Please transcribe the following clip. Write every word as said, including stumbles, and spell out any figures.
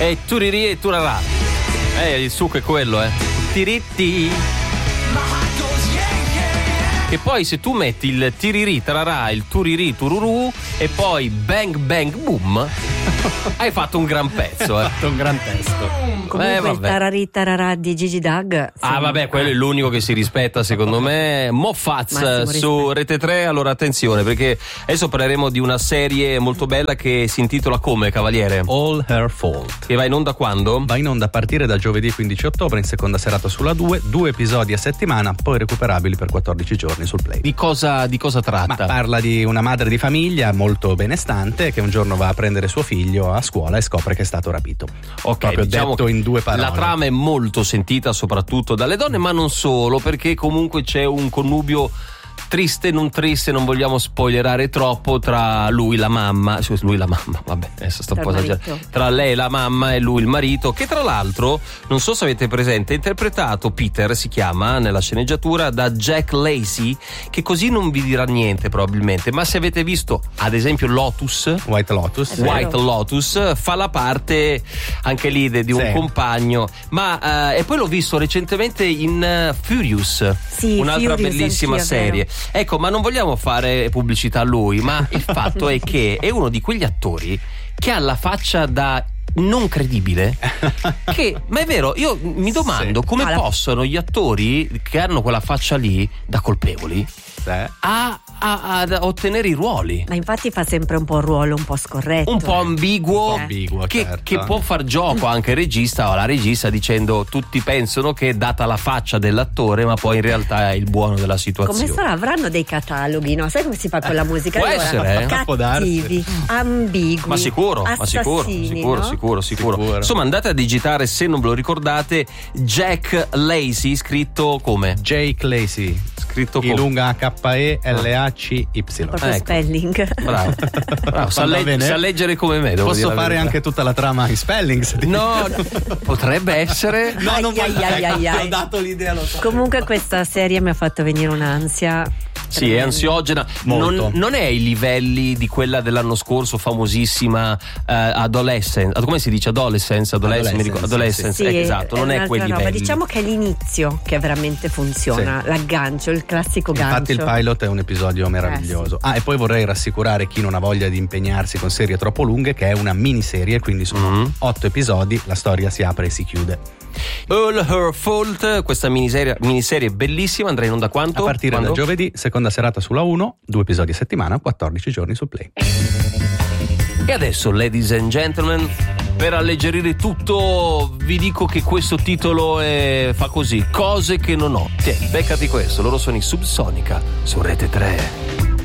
E turiri e turarà. Eh, il succo è quello, eh. Tiritti. E poi se tu metti il tiriri tararà, il turiri tururù e poi bang bang boom, hai fatto un gran pezzo, eh. Hai fatto un gran testo. Comunque eh, il tararì tararà di Gigi Doug. Ah vabbè, quello è l'unico che si rispetta secondo me. Moffaz su Rete tre. Allora attenzione, perché adesso parleremo di una serie molto bella che si intitola come, Cavaliere? All Her Fault. Che va in onda quando? Va in onda a partire da giovedì quindici ottobre in seconda serata sulla due, due episodi a settimana, poi recuperabili per quattordici giorni sul Play. Di cosa, di cosa tratta? Ma parla di una madre di famiglia molto benestante che un giorno va a prendere suo figlio a scuola e scopre che è stato rapito. Ok, proprio diciamo detto in due parole. La trama è molto sentita soprattutto dalle donne, ma non solo, perché comunque c'è un connubio triste, non triste, non vogliamo spoilerare troppo, tra lui la mamma, cioè lui la mamma, vabbè, adesso sto un po' esagerando, tra lei la mamma e lui il marito, che tra l'altro, non so se avete presente, è interpretato, Peter si chiama nella sceneggiatura, da Jack Lacey, che così non vi dirà niente probabilmente, ma se avete visto ad esempio Lotus, White Lotus, White Lotus, fa la parte anche lì de, di un sì. compagno, ma uh, e poi l'ho visto recentemente in uh, Furious, sì, un'altra Furious, bellissima anch'io, serie. Ecco, ma non vogliamo fare pubblicità a lui, ma il fatto è che è uno di quegli attori che ha la faccia da non credibile, che, ma è vero, io mi domando sì. come ah, possono gli attori che hanno quella faccia lì da colpevoli eh. a, a, ad ottenere i ruoli. Ma infatti fa sempre un po' un ruolo un po' scorretto, un po' ambiguo, eh. ambiguo che, certo. che può far gioco anche il regista o la regista dicendo tutti pensano che è data la faccia dell'attore, ma poi in realtà è il buono della situazione. Come sarà? Avranno dei cataloghi, no? Sai come si fa con la musica? Può allora, essere, eh? Può darsi. cattivi, ambigui, Ma sicuro, ma sicuro, assassini, sicuro, no? sicuro, sicuro, Sicuro. Insomma, andate a digitare, se non ve lo ricordate, Jack Lacey, scritto come? Jake Lacey, Scritto I come? lunga H E L A C Y. Proprio Ecco. spelling. Bravo, bravo sa, Va legge- bene. sa leggere come me. devo Posso dire la fare verità. anche tutta la trama in spelling? se ti- No, potrebbe essere. No, non Ai, voglio. ai, ai, ai, Ti ai. ho dato l'idea, lo so. Comunque questa serie mi ha fatto venire un'ansia. Sì, è ansiogena. Molto. Non, non è ai livelli di quella dell'anno scorso, famosissima eh, Adolescence. Come si dice? Adolescence? Adolescence, mi ricordo. Adolescence, Adolescence, Sì, eh, esatto, non è un'altra quei roba. livelli. Diciamo che è l'inizio che veramente funziona, l'aggancio, il classico gancio. Infatti il pilot è un episodio meraviglioso. Ah, e poi vorrei rassicurare chi non ha voglia di impegnarsi con serie troppo lunghe che è una miniserie, quindi sono Mm. otto episodi, la storia si apre e si chiude. All Her Fault, questa miniserie, miniserie bellissima, andrà in onda quanto? A partire Quando? da giovedì, seconda serata sulla uno, due episodi a settimana, quattordici giorni su Play. E adesso, ladies and gentlemen, per alleggerire tutto vi dico che questo titolo è, fa così, cose che non ho. Tieni, beccati questo, loro sono i Subsonica su Rete tre.